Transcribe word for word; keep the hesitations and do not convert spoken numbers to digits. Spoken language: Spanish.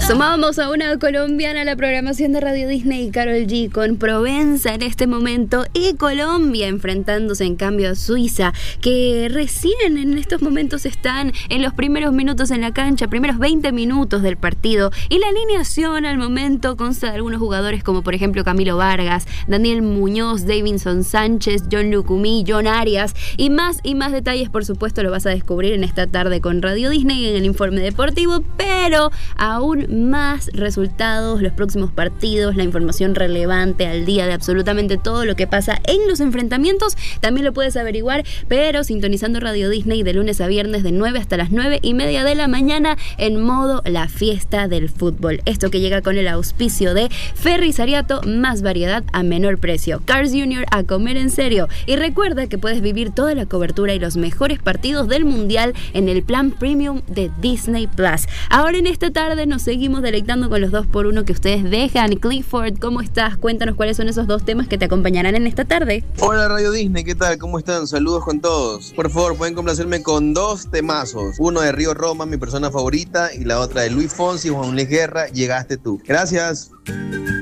Sumamos a una colombiana a la programación de Radio Disney y Karol G con Provenza en este momento y Colombia enfrentándose en cambio a Suiza, que recién en estos momentos están en los primeros minutos en la cancha, primeros veinte minutos del partido, y la alineación al momento consta de algunos jugadores como por ejemplo Camilo Vargas, Daniel Muñoz, Davinson Sánchez, John Lucumí, John Arias y más y más detalles, por supuesto, lo vas a descubrir en esta tarde con Radio Disney en el informe deportivo, pero aún más resultados, los próximos partidos, la información relevante al día de absolutamente todo lo que pasa en los enfrentamientos, también lo puedes averiguar, pero sintonizando Radio Disney de lunes a viernes de nueve hasta las nueve y media de la mañana en modo La Fiesta del Fútbol. Esto que llega con el auspicio de Ferris Ariato, más variedad a menor precio. Cars Junior, a comer en serio. Y recuerda que puedes vivir toda la cobertura y los mejores partidos del Mundial en el plan Premium de Disney Plus. Ahora en esta tarde nos seguimos deleitando con los dos por uno que ustedes dejan. Clifford, ¿cómo estás? Cuéntanos cuáles son esos dos temas que te acompañarán en esta tarde. Hola Radio Disney, ¿qué tal? ¿Cómo están? Saludos con todos. Por favor, pueden complacerme con dos temazos. Uno de Río Roma, mi persona favorita, y la otra de Luis Fonsi y Juan Luis Guerra, Llegaste tú. Gracias.